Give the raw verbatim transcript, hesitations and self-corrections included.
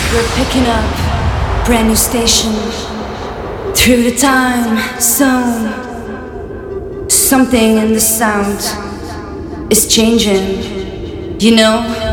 We're picking up brand new station through the time zone. Something in the sound is changing, you know.